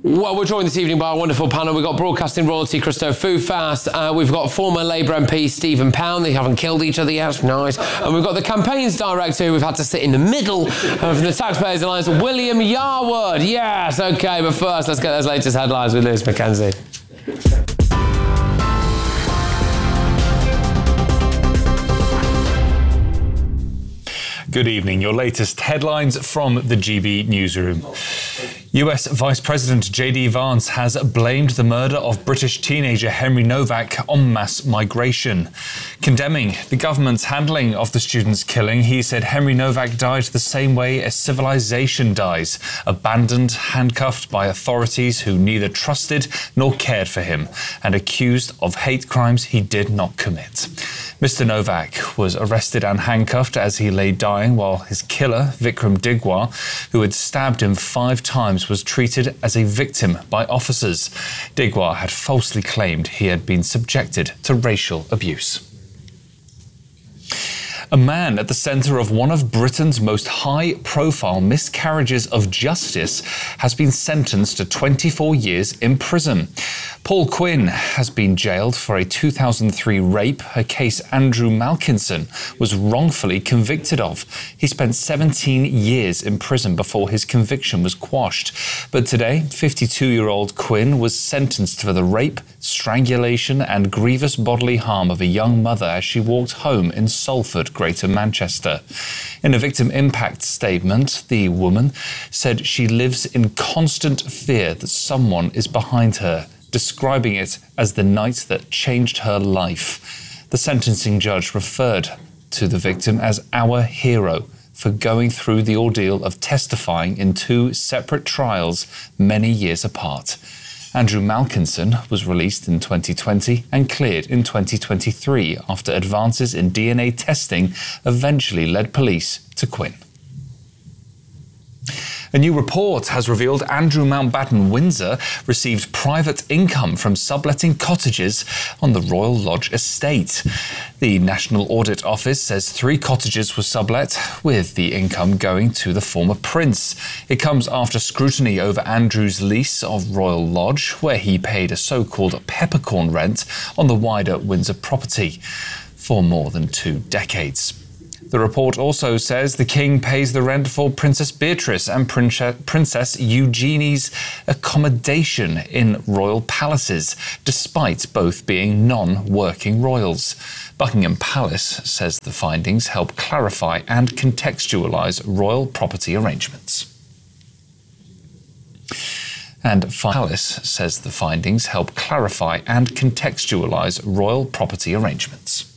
Well, we're joined this evening by a wonderful panel. We've got broadcasting royalty Christo Foufas. We've got former Labour MP Stephen Pound. They haven't killed each other yet. Nice. And we've got the campaigns director who we've had to sit in the middle of the Taxpayers Alliance, William Yarwood. Yes, OK, but first, let's get those latest headlines with Lewis Mackenzie. Good evening. Your latest headlines from the GB newsroom. US Vice President J.D. Vance has blamed the murder of British teenager Henry Novak on mass migration. Condemning the government's handling of the student's killing, he said Henry Novak died the same way a civilization dies, abandoned, handcuffed by authorities who neither trusted nor cared for him, and accused of hate crimes he did not commit. Mr. Novak was arrested and handcuffed as he lay dying while his killer, Vikram Digwar, who had stabbed him 5 times, was treated as a victim by officers. Digwar had falsely claimed he had been subjected to racial abuse. A man at the centre of one of Britain's most high-profile miscarriages of justice has been sentenced to 24 years in prison. Paul Quinn has been jailed for a 2003 rape, a case Andrew Malkinson was wrongfully convicted of. He spent 17 years in prison before his conviction was quashed. But today, 52-year-old Quinn was sentenced for the rape, strangulation and grievous bodily harm of a young mother as she walked home in Salford, Greater Manchester. In a victim impact statement, the woman said she lives in constant fear that someone is behind her, describing it as the night that changed her life. The sentencing judge referred to the victim as our hero for going through the ordeal of testifying in 2 separate trials many years apart. Andrew Malkinson was released in 2020 and cleared in 2023 after advances in DNA testing eventually led police to Quinn. A new report has revealed Andrew Mountbatten Windsor received private income from subletting cottages on the Royal Lodge estate. The National Audit Office says 3 cottages were sublet, with the income going to the former prince. It comes after scrutiny over Andrew's lease of Royal Lodge, where he paid a so-called peppercorn rent on the wider Windsor property for more than 2 decades. The report also says the King pays the rent for Princess Beatrice and Princess Eugenie's accommodation in royal palaces, despite both being non-working royals. Buckingham Palace says the findings help clarify and contextualise royal property arrangements. And Palace says the findings help clarify and contextualise royal property arrangements.